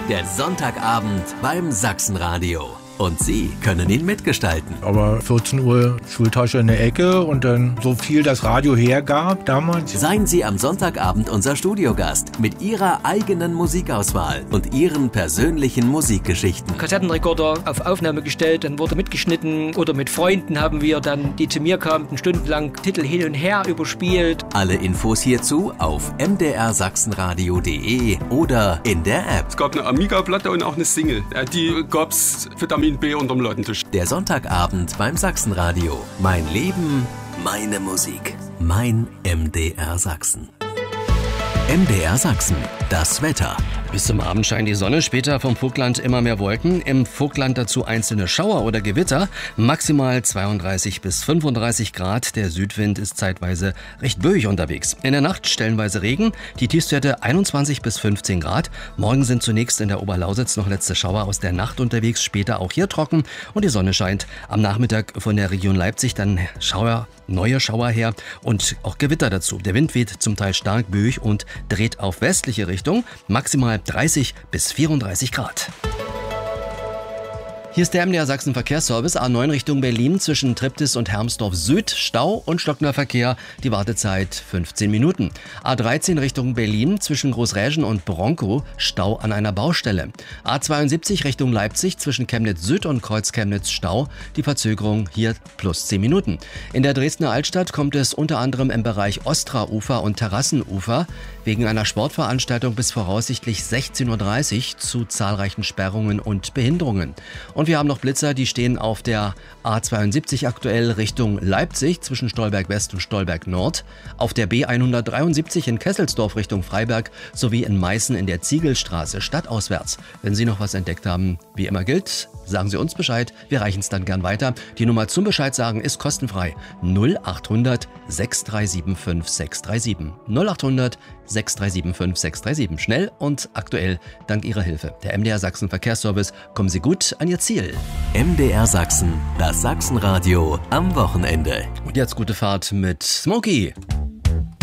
Der Sonntagabend beim Sachsenradio. Und Sie können ihn mitgestalten. Aber 14 Uhr Schultasche in der Ecke und dann so viel das Radio hergab damals. Seien Sie am Sonntagabend unser Studiogast mit Ihrer eigenen Musikauswahl und Ihren persönlichen Musikgeschichten. Kassettenrekorder auf Aufnahme gestellt, dann wurde mitgeschnitten oder mit Freunden haben wir dann, die zu mir kamen, stundenlang Titel hin und her überspielt. Alle Infos hierzu auf mdrsachsenradio.de oder in der App. Es gab eine Amiga-Platte und auch eine Single. Die gab's Vitamin B unterm Ladentisch. Der Sonntagabend beim Sachsenradio. Mein Leben, meine Musik. Mein MDR Sachsen. MDR Sachsen. Das Wetter. Bis zum Abend scheint die Sonne, später vom Vogtland immer mehr Wolken. Im Vogtland dazu einzelne Schauer oder Gewitter. Maximal 32 bis 35 Grad. Der Südwind ist zeitweise recht böig unterwegs. In der Nacht stellenweise Regen. Die Tiefstwerte 21 bis 15 Grad. Morgen sind zunächst in der Oberlausitz noch letzte Schauer aus der Nacht unterwegs. Später auch hier trocken und die Sonne scheint. Am Nachmittag von der Region Leipzig dann neue Schauer her und auch Gewitter dazu. Der Wind weht zum Teil stark böig und dreht auf westliche Richtung. Maximal 30 bis 34 Grad. Hier ist der MDR Sachsen Verkehrsservice. A9 Richtung Berlin zwischen Triptis und Hermsdorf Süd. Stau und stockender Verkehr. Die Wartezeit 15 Minuten. A13 Richtung Berlin zwischen Großräschen und Bronkow. Stau an einer Baustelle. A72 Richtung Leipzig zwischen Chemnitz Süd und Kreuz Chemnitz Stau. Die Verzögerung hier plus 10 Minuten. In der Dresdner Altstadt kommt es unter anderem im Bereich Ostra-Ufer und Terrassenufer wegen einer Sportveranstaltung bis voraussichtlich 16:30 Uhr zu zahlreichen Sperrungen und Behinderungen. Und wir haben noch Blitzer, die stehen auf der A72 aktuell Richtung Leipzig zwischen Stolberg West und Stolberg Nord, auf der B173 in Kesselsdorf Richtung Freiberg sowie in Meißen in der Ziegelstraße stadtauswärts. Wenn Sie noch was entdeckt haben, wie immer gilt, sagen Sie uns Bescheid, wir reichen es dann gern weiter. Die Nummer zum Bescheid sagen ist kostenfrei. 0800 6375 637. 0800 6375 637. Schnell und aktuell dank Ihrer Hilfe. Der MDR Sachsen Verkehrsservice. Kommen Sie gut an Ihr Ziel. MDR Sachsen, das Sachsenradio am Wochenende. Und jetzt gute Fahrt mit Smokey.